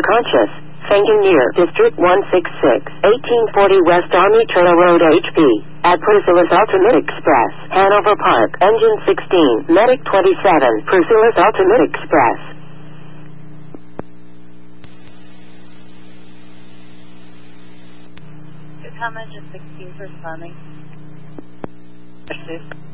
unconscious. Fainting near District 166, 1840 West Army Trail Road HP. At Priscilla's Ultimate Express, Hanover Park. Engine 16, Medic 27, Priscilla's Ultimate Express. How much is 16 for responding?